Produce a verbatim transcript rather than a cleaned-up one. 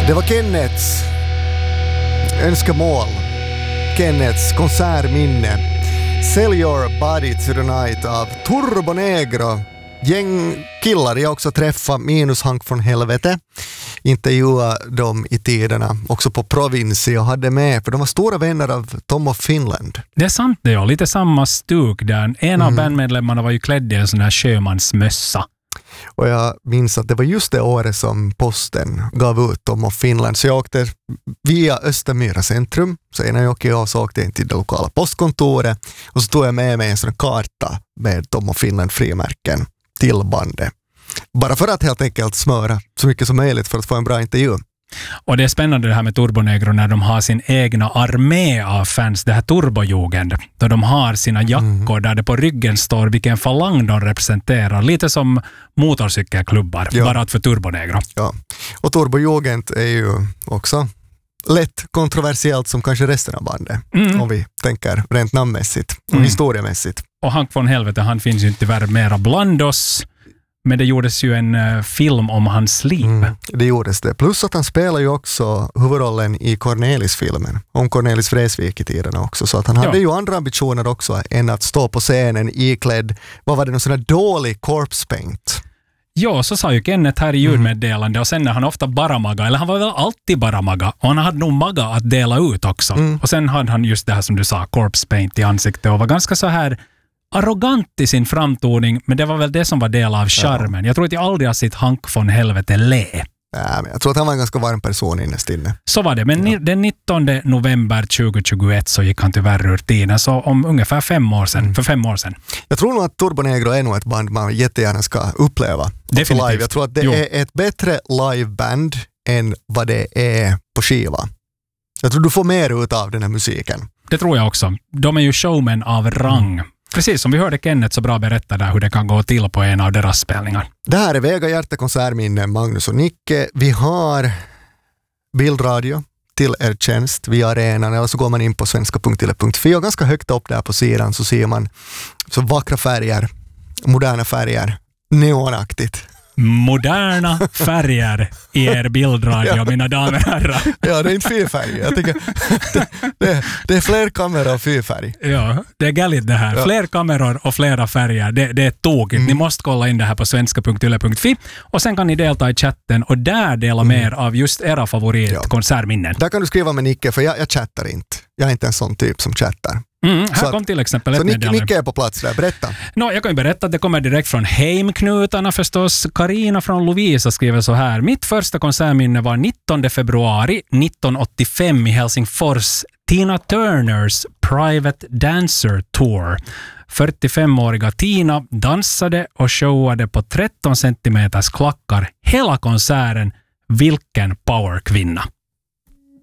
Det var Kenneths önskemål. Kenneths konsertminne. Sell Your Body to the Night av Turbo Negro. Gäng killar jag också träffat, minus Hank från helvete. Intervjua dem i tiderna, också på Provinci, och hade med, för de var stora vänner av Tom of Finland. Det är sant det, ja. Lite samma stuk där. En av mm. bandmedlemmarna var ju klädd i en sån här sjömansmössa. Och jag minns att det var just det året som posten gav ut Tom of Finland. Så jag åkte via Östermyra centrum. Så innan jag åkte av så åkte jag till det lokala postkontoret. Och så tog jag med mig en sån karta med Tom of Finland frimärken till bandet. Bara för att helt enkelt smöra så mycket som möjligt för att få en bra intervju. Och det är spännande det här med Turbo Negro när de har sin egna armé av fans, det här Turbojugend, där de har sina jackor mm. där det på ryggen står vilken falang de representerar, lite som motorcykelklubbar, ja. Bara att för Turbo Negro. Ja, och Turbojugend är ju också lätt kontroversiellt som kanske resten av bandet, mm. om vi tänker rent namnmässigt och mm. historiemässigt. Och Hank från helvete, han finns ju inte tyvärr mera bland oss. Men det gjordes ju en uh, film om hans liv. Mm, det gjordes det. Plus att han spelar ju också huvudrollen i Cornelis-filmen. Om Cornelis Vreeswijk i tiden också. Så att han ja. hade ju andra ambitioner också än att stå på scenen iklädd. Vad var det? Någon sån här dålig corpse paint? Ja, så sa ju Kenneth här i ljudmeddelande. Och sen är han ofta bara maga. Eller han var väl alltid bara maga. Och han hade nog maga att dela ut också. Mm. Och sen hade han just det här som du sa, corpse paint i ansiktet. Och var ganska så här arrogant i sin framtoning, men det var väl det som var del av charmen. Ja. Jag tror att jag aldrig har sett Hank från helvete le. Ja, men jag tror att han var en ganska varm person innerst inne. Så var det, men ja. den nittonde november tjugohundratjugoett så gick han tyvärr ur tiden, så om ungefär fem år sedan, mm. för fem år sedan. Jag tror nog att Turbo Negro är nog ett band man jättegärna ska uppleva. Definitivt. Live. Jag tror att det jo. är ett bättre liveband än vad det är på skiva. Jag tror du får mer ut av den här musiken. Det tror jag också. De är ju showmen av rang. Mm. Precis som vi hörde Kenneth så bra berätta där hur det kan gå till på en av deras spelningar. Det här är Vega Hjärta konsertminne, Magnus och Nicke. Vi har bildradio till er tjänst via arenan, eller så går man in på svenska punkt yle punkt fi och ganska högt upp där på sidan så ser man så vackra färger, moderna färger, neonaktigt. Moderna färger i er bildradio, ja. Mina damer och herrar. Ja, det är inte fyrfärg. Jag tycker det, det, det är fler kameror och fyrfärg. Ja, det är galet det här. Ja. Fler kameror och flera färger. Det, det är tågigt. Mm. Ni måste kolla in det här på svenska punkt yle punkt fi och sen kan ni delta i chatten och där dela mm. mer av just era favoritkonsertminnen. Ja. Där kan du skriva med Nicke, för jag, jag chattar inte. Jag är inte en sån typ som chattar. Mm, här så kom till exempel ett så Nicke, Nicke är på plats där, berätta. No, jag kan ju berätta att det kommer direkt från Heimknutarna förstås. Karina från Lovisa skriver så här. Mitt första konsertminne var nittonde februari nittonhundraåttiofem i Helsingfors. Tina Turners Private Dancer Tour. fyrtiofemåriga Tina dansade och showade på tretton centimeters klackar hela konserten. Vilken powerkvinna.